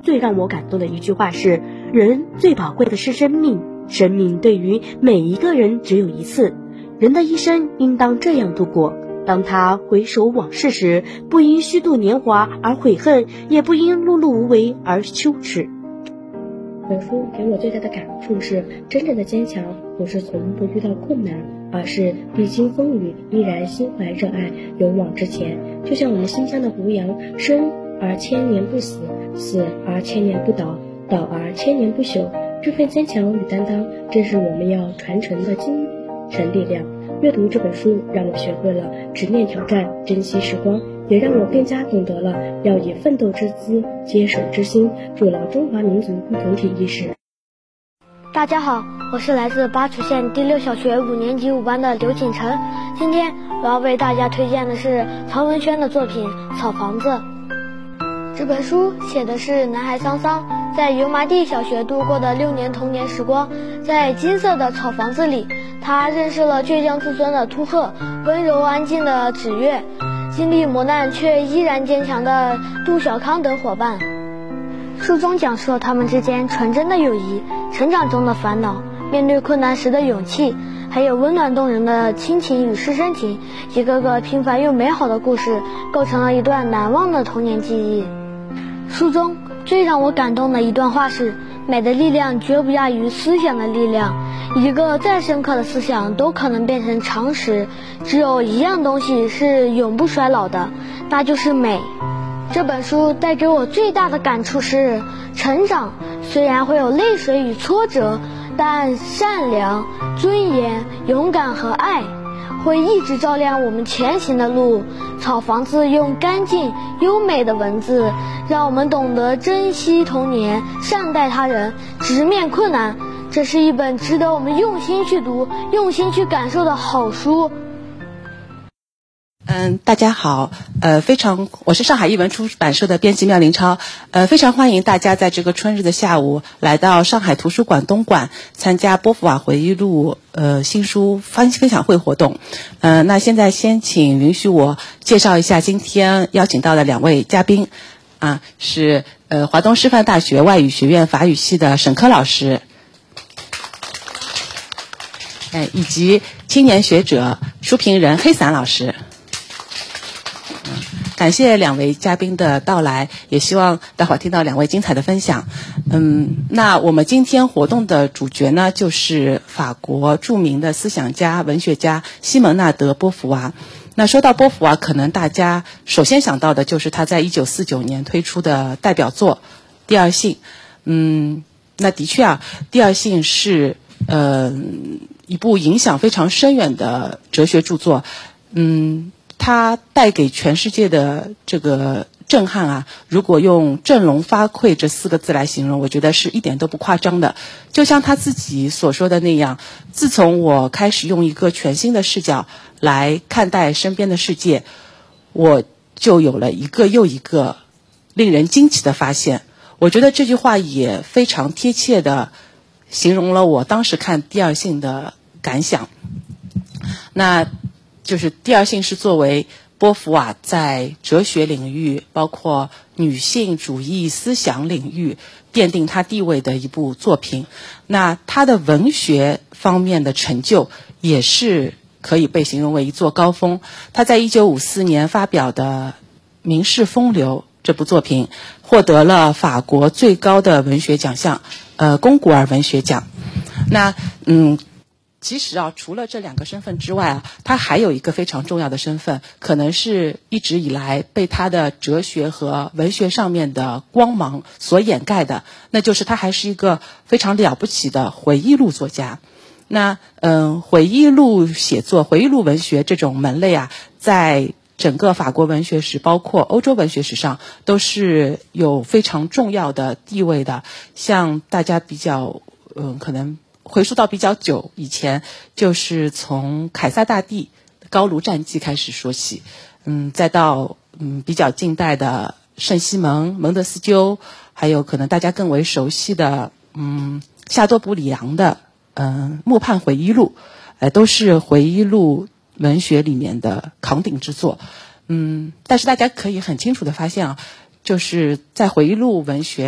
最让我感动的一句话是：人最宝贵的是生命，生命对于每一个人只有一次，人的一生应当这样度过。当他回首往事时，不因虚度年华而悔恨，也不因碌碌无为而羞耻。本书给我最大的感触是，真正的坚强不是从不遇到困难，而是历经风雨依然心怀热爱，勇往直前。就像我们新疆的胡杨，生而千年不死，死而千年不倒，倒而千年不朽。这份坚强与担当，正是我们要传承的精神力量。阅读这本书让我学会了直面挑战，珍惜时光，也让我更加懂得了要以奋斗之姿坚守之心，筑牢中华民族共同体意识。 大家好，我是来自巴楚县第6小学5年级5班的刘锦晨。今天我要为大家推荐的是曹文轩的作品《草房子》。这本书写的是男孩桑桑在油麻地小学度过的6年童年时光。在金色的草房子里，他认识了倔强自尊的秃鹤，温柔安静的纸月，经历磨难却依然坚强的杜小康等伙伴。书中讲述了他们之间纯真的友谊，成长中的烦恼，面对困难时的勇气，还有温暖动人的亲情与师生情。一个个平凡又美好的故事，构成了一段难忘的童年记忆。书中最让我感动的一段话是：美的力量绝不亚于思想的力量，一个再深刻的思想都可能变成常识，只有一样东西是永不衰老的，那就是美。这本书带给我最大的感触是，成长虽然会有泪水与挫折，但善良、尊严、勇敢和爱会一直照亮我们前行的路。草房子用干净优美的文字，让我们懂得珍惜童年，善待他人，直面困难。这是一本值得我们用心去读、用心去感受的好书。 大家好，我是上海译文出版社的编辑妙林超，非常欢迎大家在这个春日的下午来到上海图书馆东馆参加波伏娃回忆录新书分享会活动。那现在先请允许我介绍一下今天邀请到的2位嘉宾，是华东师范大学外语学院法语系的沈科老师，以及青年学者书评人黑伞老师。感谢2位嘉宾的到来，也希望待会儿听到2位精彩的分享。那我们今天活动的主角呢，就是法国著名的思想家、文学家西蒙纳德·波伏娃。那说到波伏娃，可能大家首先想到的就是他在1949年推出的代表作《第二性》。那的确《第二性》是一部影响非常深远的哲学著作。它带给全世界的这个震撼如果用振聋发聩这4个字来形容，我觉得是一点都不夸张的。就像他自己所说的那样，自从我开始用一个全新的视角来看待身边的世界，我就有了一个又一个令人惊奇的发现。我觉得这句话也非常贴切地形容了我当时看《第二性》的感想。那就是《第二性》是作为波伏娃在哲学领域，包括女性主义思想领域奠定她地位的一部作品。那她的文学方面的成就也是可以被形容为一座高峰。她在1954年发表的《名士风流》这部作品获得了法国最高的文学奖项龚古尔文学奖。那其实除了这2个身份之外他还有一个非常重要的身份，可能是一直以来被他的哲学和文学上面的光芒所掩盖的，那就是他还是一个非常了不起的回忆录作家。那回忆录写作、回忆录文学这种门类在整个法国文学史，包括欧洲文学史上都是有非常重要的地位的。像大家比较可能回溯到比较久以前，就是从凯撒大帝高卢战记开始说起，再到比较近代的圣西蒙、蒙德斯鸠，还有可能大家更为熟悉的夏多布里昂的莫盼回忆录，都是回忆录文学里面的扛鼎之作。但是大家可以很清楚地发现就是在回忆录文学